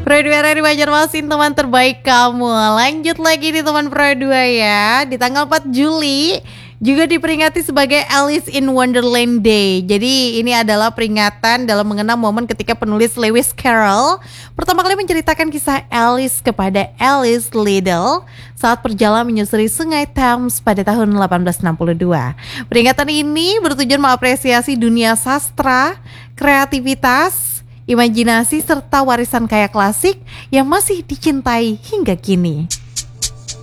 Pro 2 dari Banjarmasin, teman terbaik kamu. Lanjut lagi nih teman Pro 2 ya. Di tanggal 4 Juli juga diperingati sebagai Alice in Wonderland Day. Jadi ini adalah peringatan dalam mengenang momen ketika penulis Lewis Carroll pertama kali menceritakan kisah Alice kepada Alice Liddell saat berjalan menyusuri sungai Thames pada tahun 1862. Peringatan ini bertujuan mengapresiasi dunia sastra, kreativitas, imajinasi serta warisan kaya klasik yang masih dicintai hingga kini.